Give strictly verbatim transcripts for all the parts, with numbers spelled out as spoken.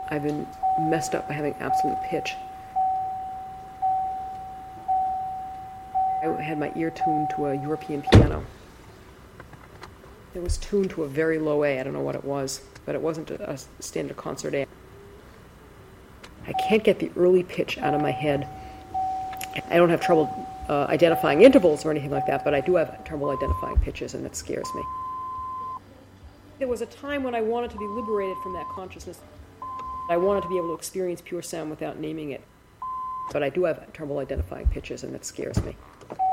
I've been messed up by having absolute pitch. I had my ear tuned to a European piano. It was tuned to a very low A. I don't know what it was, but it wasn't a, a standard concert A. I can't get the early pitch out of my head. I don't have trouble uh, identifying intervals or anything like that, but I do have trouble identifying pitches, and that scares me. There was a time when I wanted to be liberated from that consciousness. I wanted to be able to experience pure sound without naming it. But I do have trouble identifying pitches, and that scares me.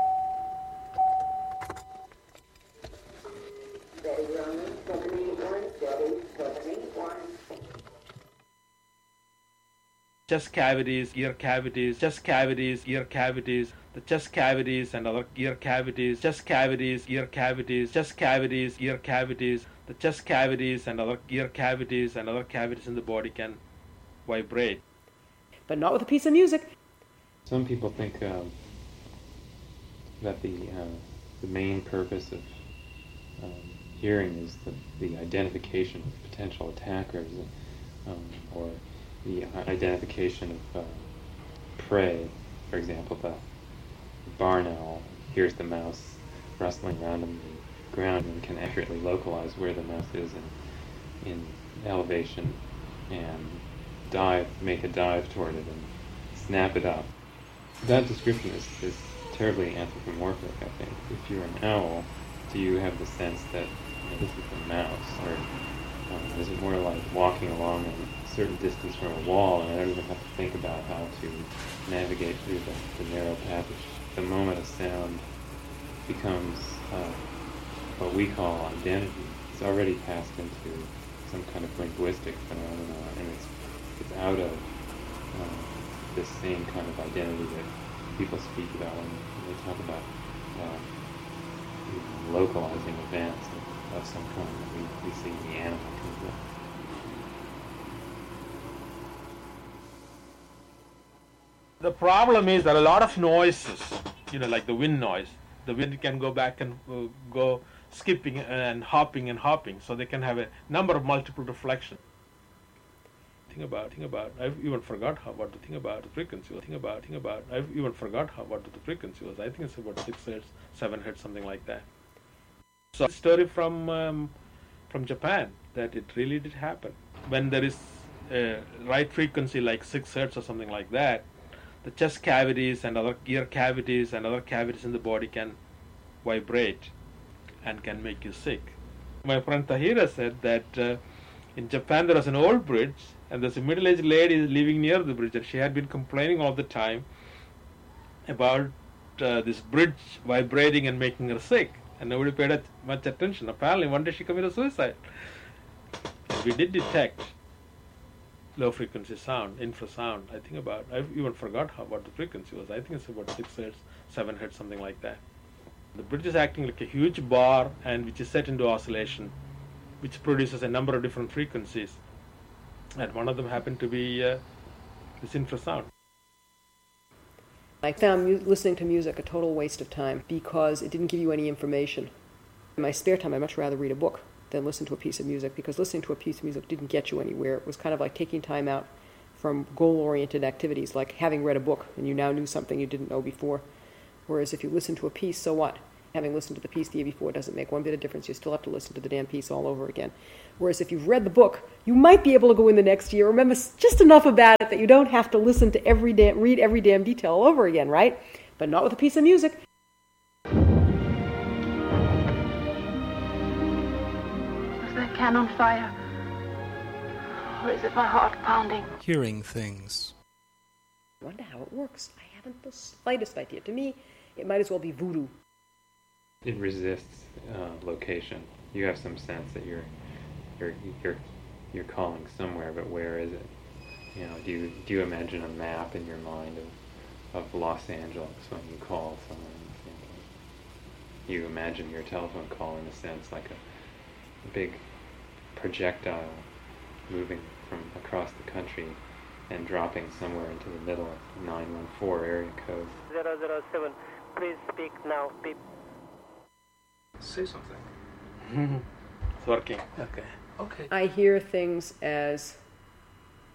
Chest cavities, ear cavities, chest cavities, ear cavities, the chest cavities and other ear cavities, chest cavities, ear cavities, chest cavities, ear cavities, the chest cavities and other ear cavities and other cavities in the body can vibrate. But not with a piece of music. Some people think um, that the uh, the main purpose of um, hearing is the, the identification of potential attackers, um, or the identification of uh, prey. For example, the barn owl hears the mouse rustling around on the ground and can accurately localize where the mouse is in, in elevation and dive, make a dive toward it and snap it up. That description is, is terribly anthropomorphic, I think. If you're an owl, do you have the sense that, you know, this is a mouse, or um, is it more like walking along a certain distance from a wall and I don't even have to think about how to navigate through the, the narrow passage? The moment a sound becomes uh, what we call identity, it's already passed into some kind of linguistic phenomena, and it's it's out of um, this same kind of identity that people speak about when, when they talk about uh, you know, localizing events of, of some kind that we, we see in the animal kingdom. The problem is that a lot of noises, you know, like the wind noise, the wind can go back and uh, go skipping and hopping and hopping, so they can have a number of multiple reflections. Think about, think about, I've even forgot how, what to think about the frequency. Think about, think about, I've even forgot how, what the frequency was. I think it's about six hertz, seven hertz, something like that. So, a story from um, from Japan, that it really did happen. When there is a right frequency like six hertz or something like that, the chest cavities and other ear cavities and other cavities in the body can vibrate and can make you sick. My friend Tahira said that uh, in Japan there was an old bridge, and there's a middle-aged lady living near the bridge, and she had been complaining all the time about uh, this bridge vibrating and making her sick, and nobody paid at much attention. Apparently one day she committed suicide. And we did detect low-frequency sound, infrasound. I think about, I even forgot how, what the frequency was. I think it's about six hertz, seven hertz, something like that. The bridge is acting like a huge bar, and which is set into oscillation, which produces a number of different frequencies. And one of them happened to be uh, this infrasound. I found mu- listening to music a total waste of time because it didn't give you any information. In my spare time, I'd much rather read a book than listen to a piece of music, because listening to a piece of music didn't get you anywhere. It was kind of like taking time out from goal-oriented activities, like having read a book and you now knew something you didn't know before. Whereas if you listen to a piece, so what? Having listened to the piece the year before doesn't make one bit of difference. You still have to listen to the damn piece all over again. Whereas if you've read the book, you might be able to go in the next year, remember just enough about it that you don't have to listen to every damn, read every damn detail all over again, right? But not with a piece of music. Is that can on fire? Or is it my heart pounding? Hearing things. I wonder how it works. I haven't the slightest idea. To me, it might as well be voodoo. It resists uh, location. You have some sense that you're you're you're you're calling somewhere, but where is it? You know, do you do you imagine a map in your mind of of Los Angeles when you call someone? You imagine your telephone call in a sense like a, a big projectile moving from across the country and dropping somewhere into the middle of nine one four area code. zero zero seven, please speak now, beep. Say something. It's working. Okay. Okay. I hear things as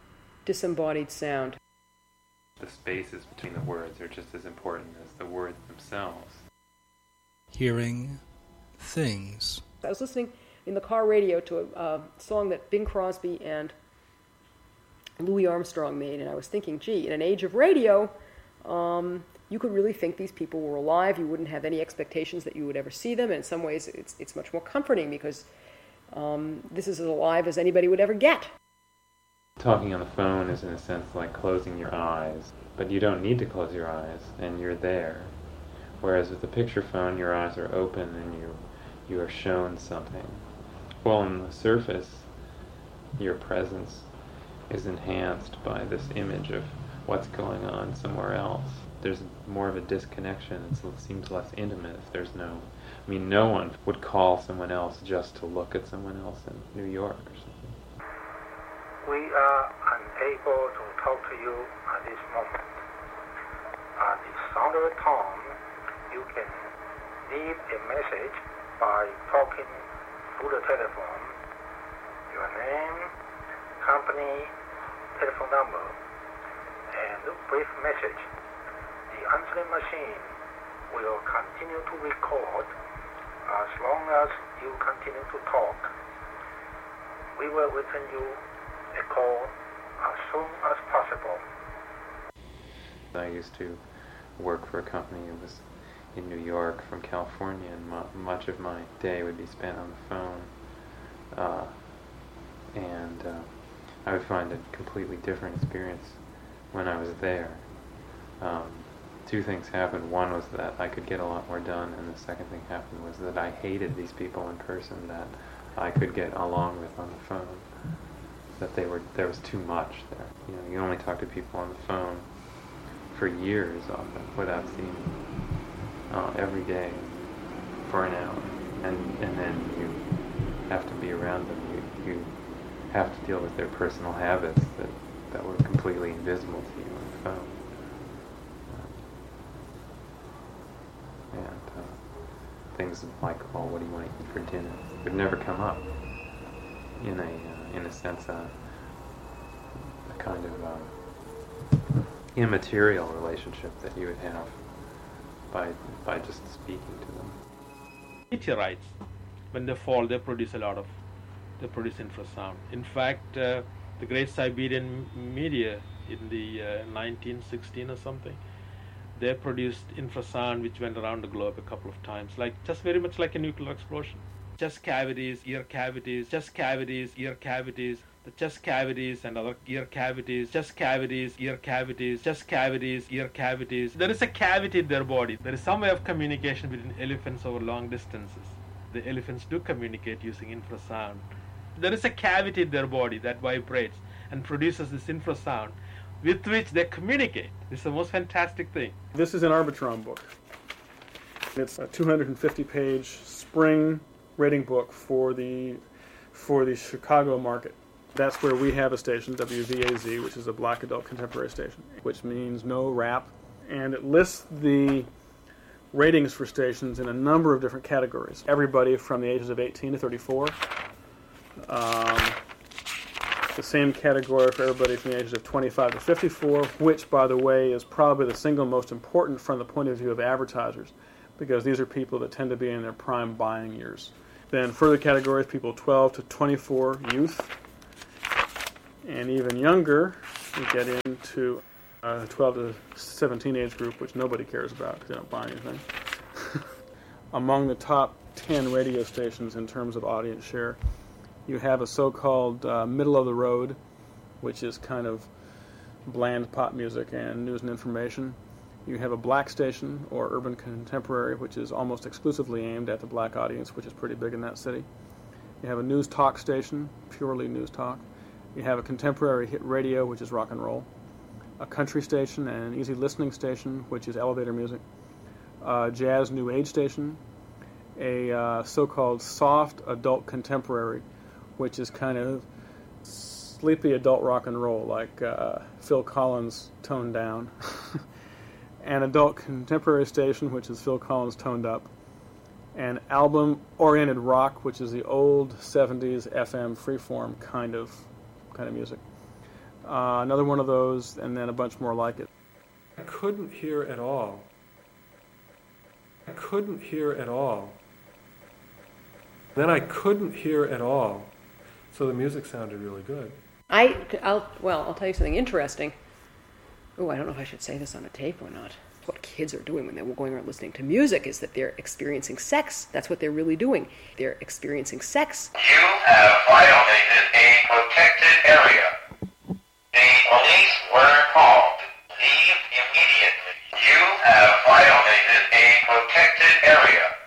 disembodied sound. The spaces between the words are just as important as the words themselves. Hearing things. I was listening in the car radio to a uh, song that Bing Crosby and Louis Armstrong made, and I was thinking, gee, in an age of radio, um, you could really think these people were alive. You wouldn't have any expectations that you would ever see them, and in some ways it's, it's much more comforting because um, this is as alive as anybody would ever get. Talking on the phone is in a sense like closing your eyes, but you don't need to close your eyes, and you're there. Whereas with the picture phone, your eyes are open and you you are shown something. Well, on the surface, your presence is enhanced by this image of what's going on somewhere else. There's more of a disconnection. It's, it seems less intimate if there's no... I mean, no one would call someone else just to look at someone else in New York or something. We are unable to talk to you at this moment. At the sound of the tone, you can leave a message by talking through the telephone, your name, company, telephone number, and a brief message. The answering machine will continue to record as long as you continue to talk. We will return you a call as soon as possible. I used to work for a company that was in New York from California, and mu- much of my day would be spent on the phone. Uh, and uh, I would find a completely different experience when I was there. Um, two things happened. One was that I could get a lot more done, and the second thing happened was that I hated these people in person that I could get along with on the phone. That they were there was too much there. You know, you only talk to people on the phone for years often without seeing them uh, every day for an hour, and and then you have to be around them. You you have to deal with their personal habits that, that were completely invisible to you on the phone. Um, and uh, things like, oh, what do you want to eat for dinner? Would never come up in a uh, in a sense uh, a kind of uh, immaterial relationship that you would have by by just speaking to them. Meteorites, when they fall, they produce a lot of, they produce infrasound. In fact, uh, the Great Siberian Meteor in the uh, nineteen sixteen or something, they produced infrasound which went around the globe a couple of times, like just very much like a nuclear explosion. Chest cavities, ear cavities, chest cavities, ear cavities, the chest cavities and other ear cavities, chest cavities, ear cavities, chest cavities, ear cavities. There is a cavity in their body. There is some way of communication between elephants over long distances. The elephants do communicate using infrasound. There is a cavity in their body that vibrates and produces this infrasound with which they communicate. This is the most fantastic thing. This is an Arbitron book. It's a two hundred fifty page spring rating book for the for the Chicago market. That's where we have a station, W V A Z, which is a black adult contemporary station, which means no rap. And it lists the ratings for stations in a number of different categories. Everybody from the ages of eighteen to thirty-four. Um, the same category for everybody from the ages of twenty-five to fifty-four, which, by the way, is probably the single most important from the point of view of advertisers, because these are people that tend to be in their prime buying years. Then further categories, people twelve to twenty-four, youth. And even younger, you get into uh, twelve to seventeen age group, which nobody cares about because they don't buy anything. Among the top ten radio stations in terms of audience share, you have a so-called uh, middle of the road, which is kind of bland pop music and news and information. You have a black station, or urban contemporary, which is almost exclusively aimed at the black audience, which is pretty big in that city. You have a news talk station, purely news talk. You have a contemporary hit radio, which is rock and roll. A country station and an easy listening station, which is elevator music. A jazz new age station. A uh, so-called soft adult contemporary, which is kind of sleepy adult rock and roll, like uh, Phil Collins toned down. An adult contemporary station, which is Phil Collins toned up. An album-oriented rock, which is the old seventies F M freeform kind of kind of music. uh, another one of those, and then a bunch more like it. I couldn't hear at all. I couldn't hear at all. Then I couldn't hear at all. So the music sounded really good. I, I'll, well, I'll tell you something interesting. Oh, I don't know if I should say this on a tape or not. What kids are doing when they're going around listening to music is that they're experiencing sex. That's what they're really doing. They're experiencing sex. You have violated a protected area. The police were called. Leave immediately. You have violated a protected area.